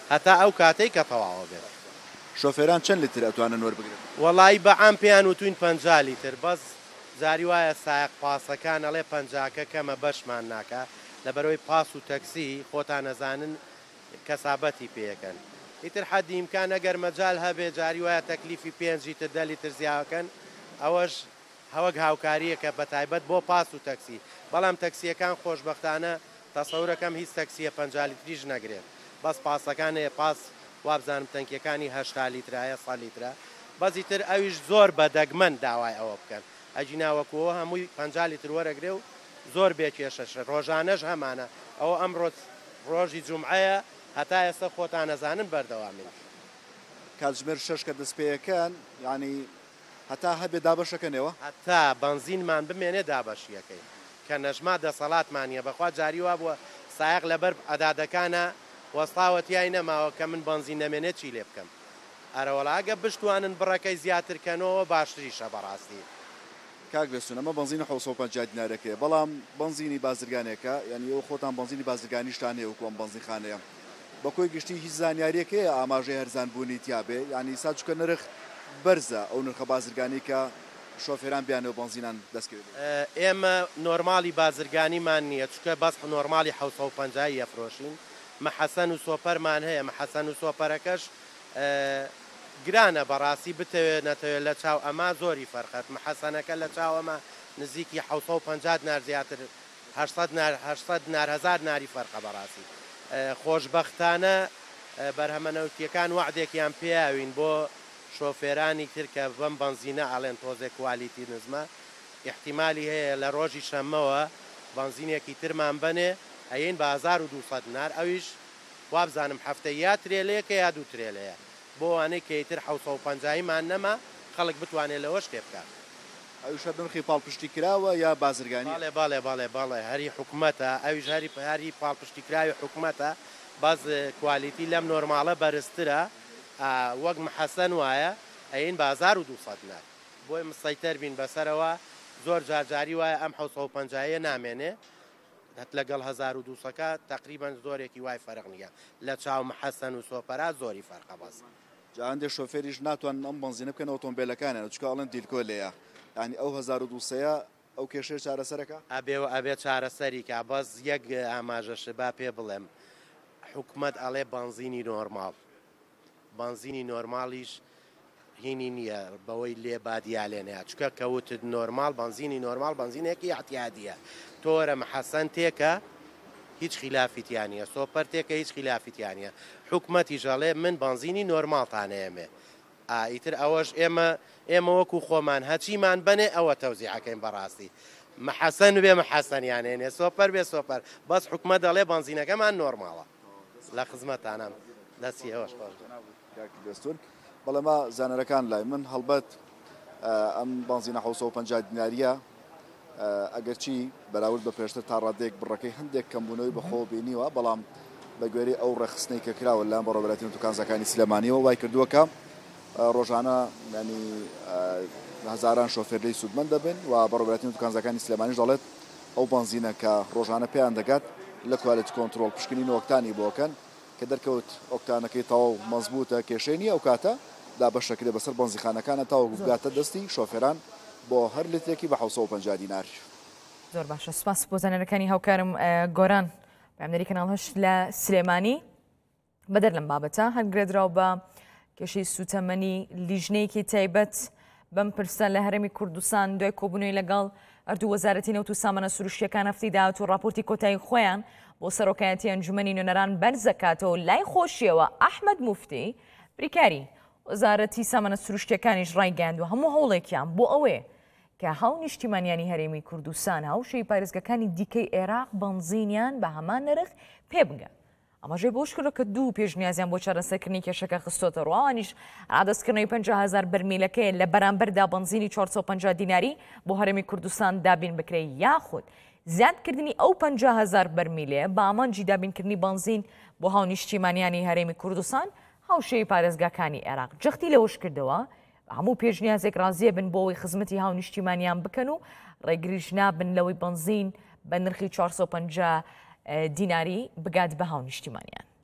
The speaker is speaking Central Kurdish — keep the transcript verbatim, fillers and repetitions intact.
هەتا ئەو کاتەی کە تەواوە بێت. شۆفێران چەند لیتر ئەتوانن وەربگرن؟ وەڵی بەعام پێیان وتوین پەنجا لیتر، بەس جاری وایە سایق پاسەکان ئەڵێ پەنجاکە کەمە بەشمان ناکە لەبەرەوەی پاس و تەکسی خۆتان نەزانن کەسابەتی پێەکەن. ئیتر حەدی ئیمکان ئەگەر مەجال هەبێ جاری وایە تەکلیفی پێنج لیتر دە لیتر زیاوەکەن ئەوەش هەوەک هاوکاریەکە بە تایبەت بۆ پاس و تەکسی. بەڵام تەکسیەکان خۆشبەختانە تەسەورەکەم هیچ تەکسیە پەنجا لیتریش نەگرێت، بەس پاسەکانەیە پاس وابزانم تەنکیەکانی هەشتا لیترایە سە لیترە، بەزی تر ئەویش زۆر بەدەگمەن داوای ئەوە بکەن. ئەجی ناوەکووە هەمووی پەنجا لیتر وەرەگرێ و زۆر بێکێشەشە ڕۆژانەش هەمانە. ئەوە ئەم ڕۆژی جومعەیە هەتا ئێستا خۆتان نەزانن بەردەوامین. کاتژمێر شەش کە دەستپێیەکان یعنی هەتا هەبێ دابەشەکەنەوە هەتا بەنزینمان بمێنێ دابەشیەکەی کە نەژما دەسەڵاتمانیە. بەخوا جاری وا بووە سایق لەبەر ئەدادەکانە وەستاوەتیای نەماوە کە من بەنزین نەمێنێت چی لێ بکەم. ئەرەوەڵاگە بشتوانن بڕەکەی زیاترکەنەوە باشتریشە بەڕاستی. کاک بێستون ئەمە بەنزینە حوسە و پەنجا دینارەکەیە، بەڵام بەنزینی بازرگانێکە یعنی ئەو خۆتان بەنزینی بازرگانیشتانەیە و کۆم بەنزینخانەیە بە کۆی گشتی هیچ زانیاریەکەیە ئاماژەی هەرزانبوونی تیاابێ ینی ساچکە نرخ بەرزە ئەو نرخە بازرگانی کە شۆفێران بیانەوە بەنزینان دەستکرد. ئێمە نۆرمالی بازرگانیمان نییە چکە بەس نۆرمالی حوسە و پەنجایی ئەفرۆشین. مەحەسەن و سۆپەرمان هەیە، مەحەسەن و سۆپەرەکەش گرانە بەڕاستی بتەوێت نەتەوێت لە چاو ئەما زۆری فەرقەت. مەحەسەنەکە لە چاو ئەمە نزیکی حوسە و پەنجا دینار زیاتر هەشتەد دینار هەزار ناری فەرقە بەڕاستی. خۆشبەختانە بەرهەمەنەوتیەکان وعدێکیان پێیاوین بۆ شۆفێرانی تر کە بەم بەنزینە ئاڵێن تۆزێک کوالیتی نزمە احتیمالی هەیە لە ڕۆژی شەمەوە بەنزینێکی ترمان بنێ ئەین بە هەزار و دووسەد دینار، ئەویش وابزانم هەفتە یا ترێلەیەکە یا دوو ترێلەیە بۆ وانەی کەیتر حوسە و پەنجاییمان نەما خەڵک بتوانێت لەوە شتێ بکات. ئەویشە نرخی پاڵپشتی کراوە یا بازرگانی؟ باڵێ باڵێ باڵێ باڵێ هەری حکوومەتە، ئەویش هەری هەری پاڵپشتی کراوی حکوومەتە، باز کوالیتی لەم نۆرماڵە بەرزترە وەک محەسەن وایە ئەین بە هەزار و دووسەد دینار. بۆی مسەیتەر بین بەسەرەوە زۆر جارجاری وایە ئەم حوسە و پەنجاییە نامێنێ هەت لەگەڵ هەزار و دووسەکە تقریبان زۆرێکی وای فەرق نییە لە چاو محەسەن و سۆپەرا زۆری فەرقە. بەس جاهندێک شۆفێریش ناتوان ئەم بەنزینە بکەن ئۆتۆمبیلەکانیان چکە ئەڵێن دیلکۆ لێیە ینی ئەو هەزار و دووسەیە ئەو کێشەی چارەسەرەکە ئەبێ ئەبێ چارەسەریکە. بەس یەک ئاماژەش با پێ بڵێم حکوومەت ئەڵێ بەنزینی نۆرماڵ، بەنزینی نۆرماڵیش هینی نییە بەوەی لێ بادیالێنەیە چکە کەوتت نۆرماڵ بەنزینی نۆرماڵ بەنزینێکی احتیادیە. تۆرە محەسەن تێکە هیچ خلافیتیانە، سۆپەر تێکە هیچ خلافیتیانە. حکوومەتی ژەڵێ من بەنزینی نۆرماڵتانەیەمێ ئیتر ئەوەش ئێمە ئێمە وەکو خۆمان هەچیمان بنێ ئەوە تەوزیعەکەین بەڕاستی. محەسەن بێ محەسەنیانێنێ، سۆپەر بێ سۆپەر، بەس حکوومەت دەڵێ بەنزینەکەمان نۆرماڵە. لە خزمەتانم دەستی ئەوەش بێستون. بەڵێمە زانەرەکان لای من هەڵبەت ئەم بەنزینە حوسە و پەنجا دیناریە ئەگەرچی بەراورد بە پێشتر تا ڕادێک بڕەکەی هەندێک کەمبوونەوەی بەخۆ بینیوە، بەڵام بەگوێری ئەو ڕێخستنەی کە کراوە لەم بەڕێوەبەتی دوکانزەکانی سلێمانیەوە وای کردووەکە ڕۆژانە ینی هەزاران شۆفێر لی سوودمەند دەبن و بەڕێوەبەتی دوکانزەکانی سلێمانیش دەڵێت ئەو بەنزینە کە ڕۆژانە پێیان دەگات لە کوالێتی کۆنتترۆل پشکنین ئۆکتانی بۆکەن کە دەرکەوت ئۆکتانەکەی تەواو مەزبوطە کێشەی نیە ئەو کاتە دا بەشەکرێ بەسەر بەنزیخانەکانە تاوە بگاتە دەستی شۆفێران بۆ هەر لترێکی بە حوسە و پەنجا دینار. زۆر باشە، سپاس بۆ زانەرەکانی هاوکارم گۆران بەیامنەری کەناڵ هەشت لە سلێمانی. بەدەر لەم بابەتە هەڵگرێدراوە بە کێشەی سوتەمەنی لیژنەیەکی تایبەت بەم پرسە لە هەرێمی کوردستان دوای کۆبوونەوەی لەگەڵ ئەردوو وەزارەتی نەوت و سامانە سروشتیەکان هەفتەی داهات و راپۆرتی کۆتایی خۆیان بۆ سەرۆکایەتی ئەنجومەنی نوێنەران بەرزەکاتەوە. لای خۆشیەوە ئەحمەد موفتی بریکاری وەزارەتی سامانە سروشتیەکانیش ڕایگەیاندووە هەموو هەوڵێکیان بۆ ئەوەیە کە هەڵ نیشتیمانیانی هەرێمی کوردستان هاوشەی پارێزگەکانی دیکەی عێراق بەنزینیان بە هەمان نرخ پێ بگەن. ئەمەژێ بۆ شکرە کە دوو پێشنیازیان بۆ چارەسەرکردنی کێشەکە خستۆتە ڕەوانیش ئادەستکردنەوەی پەنجا هەزار بەرمیلەکەی لە بەرامبەردا بەنزینی چوارسەد و پەنجا دیناری بۆ هەرێمی کوردستان دابین بکرێت یاخود زیادکردنی ئەو پەنجا هەزار بەرمیلەیە بە ئامانجی دابینکردنی بەنزین بۆ هاو نیشتیمانیانی هەرێمی کوردستان هاوشەی پارێزگاکانی عێراق. جەختی لەوەش کردەوە هەموو پێشنیازێک ڕازیە بن بۆ ئەوەی خزمەتی هاو نیشتیمانیان بکەن و ڕێگریش نابن لەوەی بەنزین بە نرخی چوارسەد و پەنجا دیناری بگات بە هاو نیشتیمانیان.